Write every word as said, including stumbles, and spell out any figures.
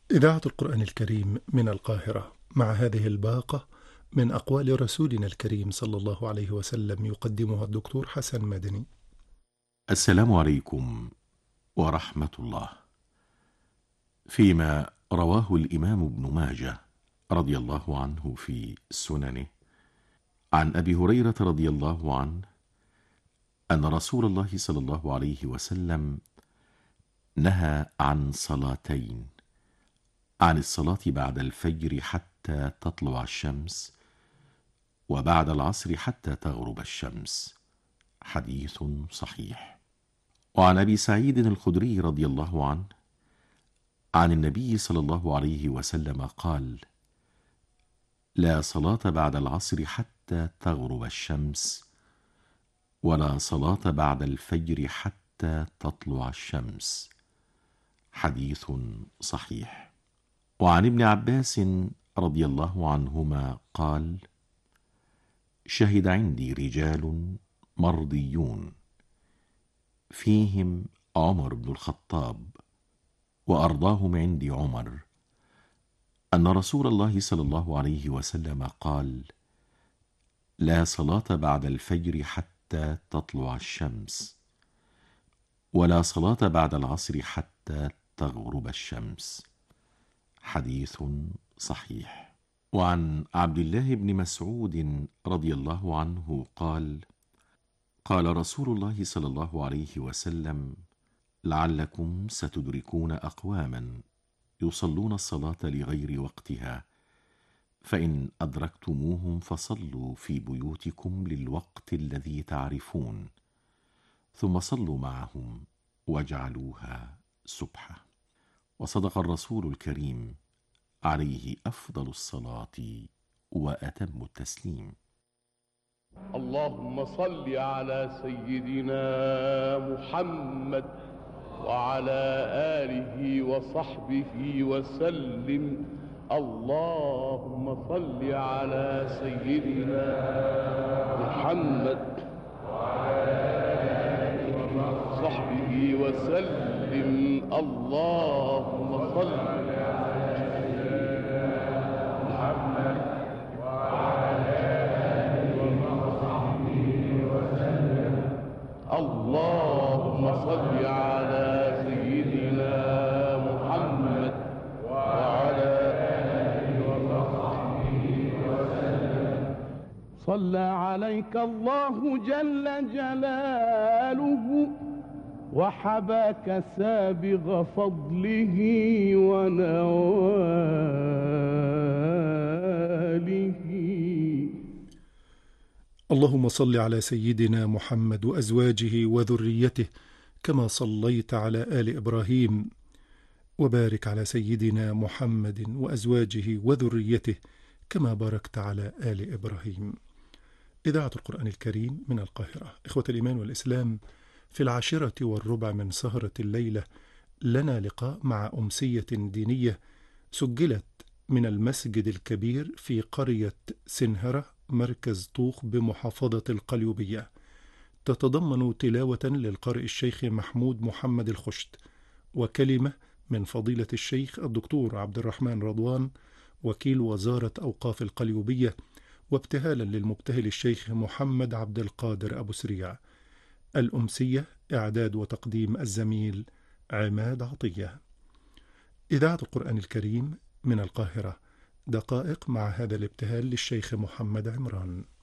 إذاعة القرآن الكريم من القاهرة مع هذه الباقة من أقوال رسولنا الكريم صلى الله عليه وسلم، يقدمها الدكتور حسن مدني. السلام عليكم ورحمة الله. فيما رواه الإمام ابن ماجه رضي الله عنه في سننه عن أبي هريرة رضي الله عنه أن رسول الله صلى الله عليه وسلم نهى عن صلاتين: عن الصلاة بعد الفجر حتى تطلع الشمس، وبعد العصر حتى تغرب الشمس. حديث صحيح. وعن أبي سعيد الخدري رضي الله عنه عن النبي صلى الله عليه وسلم قال: لا صلاة بعد العصر حتى تغرب الشمس، ولا صلاة بعد الفجر حتى تطلع الشمس. حديث صحيح. وعن ابن عباس رضي الله عنهما قال: شهد عندي رجال مرضيون، فيهم عمر بن الخطاب، وأرضاهم عندي عمر، أن رسول الله صلى الله عليه وسلم قال: لا صلاة بعد الفجر حتى تطلع الشمس، ولا صلاة بعد العصر حتى تغرب الشمس. حديث صحيح. وعن عبد الله بن مسعود رضي الله عنه قال: قال رسول الله صلى الله عليه وسلم: لعلكم ستدركون أقواما يصلون الصلاة لغير وقتها، فإن أدركتموهم فصلوا في بيوتكم للوقت الذي تعرفون، ثم صلوا معهم واجعلوها سبحة. وصدق الرسول الكريم عليه أفضل الصلاة وأتم التسليم. اللهم صل على سيدنا محمد وعلى آله وصحبه وسلم. اللهم صل على سيدنا محمد وعلى آله وصحبه وسلم. اللهم صل على سيدنا محمد وعلى آله وصحبه وسلم. اللهم صل على سيدنا محمد وعلى آله وصحبه وسلم. صلى عليك الله جل جلاله، وحباك سابغ فضله ونواله. اللهم صل على سيدنا محمد وأزواجه وذريته كما صليت على آل إبراهيم، وبارك على سيدنا محمد وأزواجه وذريته كما باركت على آل إبراهيم. إذاعة القرآن الكريم من القاهرة. إخوة الإيمان والإسلام، في العاشرة والربع من سهرة الليلة لنا لقاء مع أمسية دينية سجلت من المسجد الكبير في قرية سنهرة مركز طوخ بمحافظة القليوبية، تتضمن تلاوة للقارئ الشيخ محمود محمد الخشت، وكلمة من فضيلة الشيخ الدكتور عبد الرحمن رضوان وكيل وزارة أوقاف القليوبية، وابتهالا للمبتهل الشيخ محمد عبد القادر أبو سريع. الأمسية إعداد وتقديم الزميل عماد عطية. إذاعة القرآن الكريم من القاهرة. دقائق مع هذا الابتهال للشيخ محمد عمران.